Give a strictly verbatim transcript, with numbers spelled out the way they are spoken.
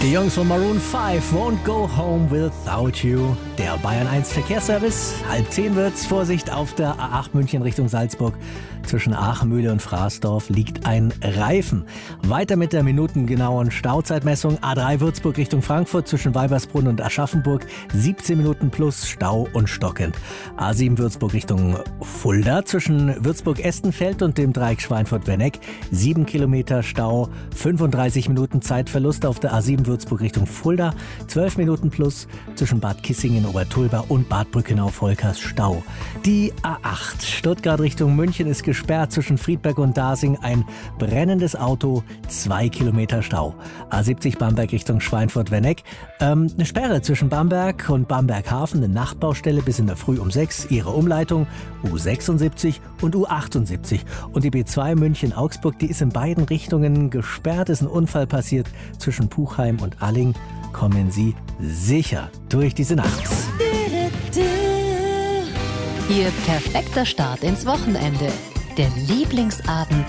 Die Jungs von Maroon fünf, Won't Go Home Without You. Der Bayern eins Verkehrsservice. Halb zehn wird's. Vorsicht auf der A acht München Richtung Salzburg. Zwischen Aachen, Mühle und Fraßdorf liegt ein Reifen. Weiter mit der minutengenauen Stauzeitmessung. A drei Würzburg Richtung Frankfurt zwischen Weibersbrunn und Aschaffenburg. siebzehn Minuten plus Stau und stockend. A sieben Würzburg Richtung Fulda zwischen Würzburg-Estenfeld und dem Dreieck Schweinfurt-Werneck. sieben Kilometer Stau, fünfunddreißig Minuten Zeitverlust auf der A sieben Würzburg Richtung Fulda. zwölf Minuten plus zwischen Bad Kissingen, Obertulba und Bad Brückenau-Volkers Stau. Die A acht Stuttgart Richtung München ist gesperrt zwischen Friedberg und Dasing. Ein brennendes Auto, zwei Kilometer Stau. A siebzig Bamberg Richtung Schweinfurt-Werneck. Ähm, eine Sperre zwischen Bamberg und Bamberg-Hafen, eine Nachtbaustelle bis in der Früh um sechs. Ihre Umleitung U sechsundsiebzig und U achtundsiebzig. Und die B zwei München-Augsburg, die ist in beiden Richtungen gesperrt. Ist ein Unfall passiert zwischen Puchheim und Alling. Kommen Sie sicher durch diese Nacht. Ihr perfekter Start ins Wochenende. Der Lieblingsabend